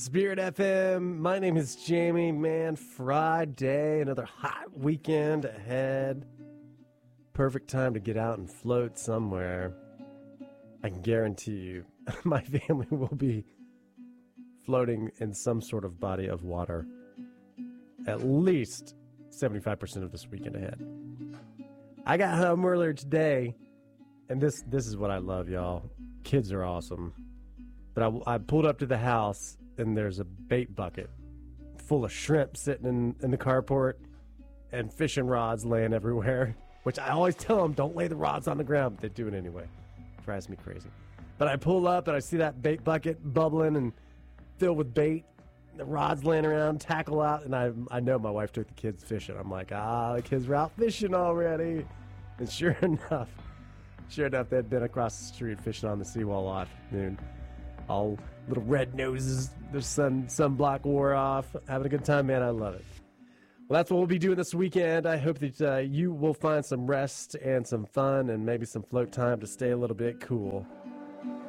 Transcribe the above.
Spirit FM. My name is Jamie. Man, Friday, another hot weekend ahead. Perfect time to get out and float somewhere. I can guarantee you my family will be floating in some sort of body of water at least 75% of this weekend ahead. I got home earlier today, and this is what I love, y'all. Kids are awesome. But I pulled up to the house, and there's a bait bucket full of shrimp sitting in the carport and fishing rods laying everywhere, which I always tell them, don't lay the rods on the ground, but they do it anyway. Drives me crazy. But I pull up, and I see that bait bucket bubbling and filled with bait, the rods laying around, tackle out, and I know my wife took the kids fishing. I'm like, the kids were out fishing already. And sure enough, they'd been across the street fishing on the seawall all afternoon. All little red noses, their sunblock wore off, having a good time, man. I love it. Well, that's what we'll be doing this weekend. I hope that you will find some rest and some fun and maybe some float time to stay a little bit cool.